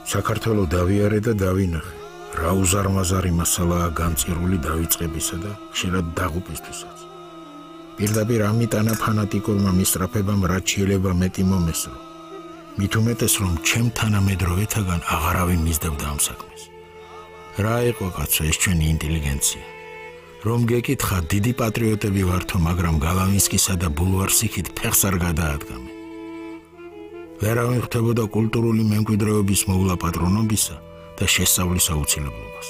საქართველო დავიარე და დავინახე. რა უზარმაზარი მასალაა განწირული დავიწყებისა და ხშირად დაღუპისთვისაც. პირდაპირ ამიტანა ფანატიკურმა მისწრაფებამ რაც შეიძლება მეტი მომესრო. მით უმეტეს რომ ჩემ თანამედროვეთაგან აღარავინ მისდევდა ამ საქმეს. რა იყო კაცო ეს ჩვენი ინტელიგენცია? რომ გეკითხა დიდი პატრიოტები ვართო, მაგრამ გალავინსკისა და ბულვარსიქით ფეხს არ გადაადგამე. ვერავინ ხვდებოდა კულტურული მემკვიდრეობის მოვლა პატრონობისა და შესწავლის აუცილებლობას.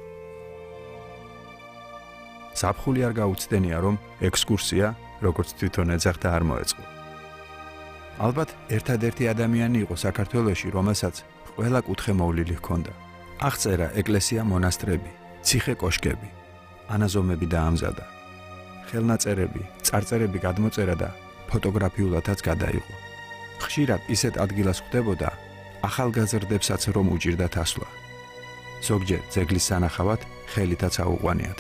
ზაფხული არ გაუცდენია, რომ ექსკურსია, როგორც თვითონ ეძახდა, არ მოეწყო. ალბათ ერთადერთი ადამიანი იყო საქართველოში, რომელსაც ყველა კუთხე მოვლილი ჰქონდა. აღწერა ეკლესია, მონასტრები, ციხე-კოშკები, ანაზომები დაამზადა. ხელნაწერები, წარწერები გადმოწერა და ფოტოგრაფიულადაც გადაიღო. ხშირად ისეთ ადგილას ხვდებოდა ახალგაზრდებსაც რომ უჭირდათ ასვლა. ზოგჯერ ძეგლის სანახავად ხელითაც აუყვანიათ.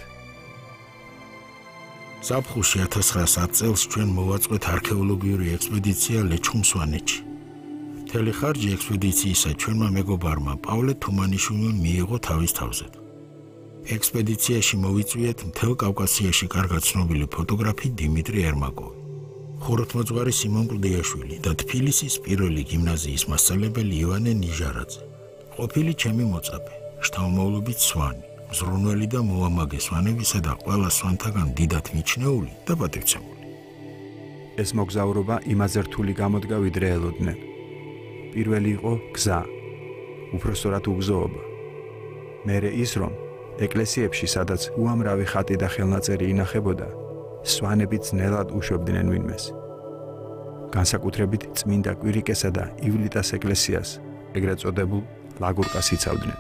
ზაფხულში 1910 წელს ჩვენ მოვაწყვეთ არქეოლოგიური ექსპედიცია ლეჩხუმ-სვანეთში. მთელი ხარჯი ექსპედიციისა ჩვენმა მეგობარმა პავლე თუმანიშვილმა მიიღო თავის თავზე. ექსპედიციაში მოვიწვიეთ მთელ კავკასიაში კარგად ცნობილი ფოტოგრაფი დიმიტრი ერმაკოვი, ხუროთმოძღვარი სიმონ კლდიაშვილი და თბილისის პირველი გიმნაზიის მასწავლებელი ივანე ნიჟარაძე. ყოფილი ჩემი მოწაფე, შთამომავლობით სვანი, მზრუნველი და მოამაგე სვანებისა და ყველა სვანთაგან დიდად მიჩნეული და პატივცემული. ეს მოგზაურობა იმაზე რთული გამოდგა, ვიდრე ელოდნენ. პირველი იყო გზა, უпроსტად უგზოობა. მერე ის, რომ ეკლესიებში, სადაც უამრავი ხატი და ხელნაწერი ინახებოდა, სვანები ძნელად უშვებდნენ ვინმეს. განსაკუთრებით წმინდა კვირიკესა და ივლიტას ეკლესიას, ეგრეთ წოდებულ ლაგურკას იცავდნენ.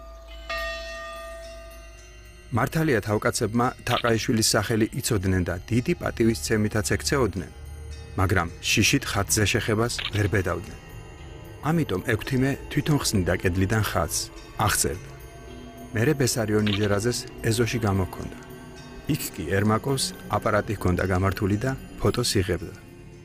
მართალია თავკაცებმა თაყაიშვილის სახელი იცოდნენ და დიდი პატივისცემითაც ექცეოდნენ, მაგრამ შიშით ხატზე შეხებას ვერ ბედავდნენ. ამიტომ ექვთიმე თვითონ ხსნიდა კედლიდან ხატს, აღწერდა. მერე ბესარიონ ნიჟერაძეს ეზოში გამოჰქონდა. იქ კი ერმაკოვს აპარატი ჰქონდა გამართული და ფოტოს იღებდა.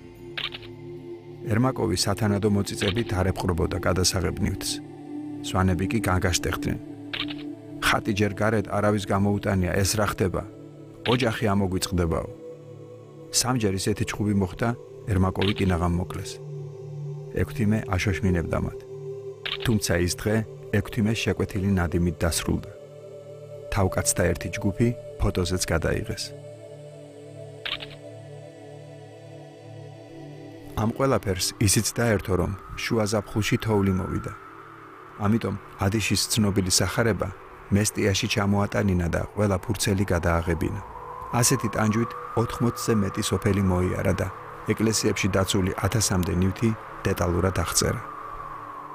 ერმაკოვი სათანადო მოწიწებით არ ეპყრობოდა გადასაღებ ნივთს. სვანები კი განგაშტეხდნენ. ხატი ჯერ გარეთ არავის გამოუტანია, ეს რა ხდება? ოჯახი ამოგვიწყდებაო. სამჯერ ისეთი ჩხუბი მოხდა, ერმაკოვი კინაღამ მოკლეს. ექვთიმე აშოშმინებდა მათ. თუმცა ის დღე ექვთიმეს შეკვეთილი ნადიმით დასრულდა. თავკაცთა ერთი ჯგუფი ფოტოზეც გადაიღეს. ამ ყველაფერს ისიც დაერთო, რომ შუა ზაფხულში თოვლი მოვიდა. ამიტომ ადიშის ცნობილი სახარება მესტიაში ჩამოატანინა და ყველა ფურცელი გადააღებინა. ასეთი ტანჯვით 80-ზე მეტი სოფელი მოიარა და ეკლესიებში დაცული 1000-მდე ნივთი დეტალურად აღწერა.